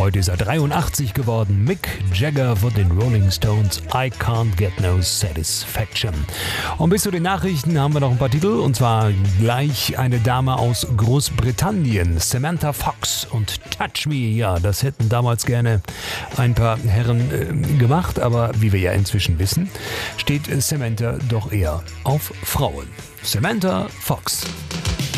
Heute ist er 83 geworden. Mick Jagger von den Rolling Stones, I Can't Get No Satisfaction. Und bis zu den Nachrichten haben wir noch ein paar Titel, und zwar gleich eine Dame aus Großbritannien, Samantha Fox und Touch Me. Ja, das hätten damals gerne ein paar Herren gemacht, aber wie wir ja inzwischen wissen, steht Samantha doch eher auf Frauen. Samantha Fox.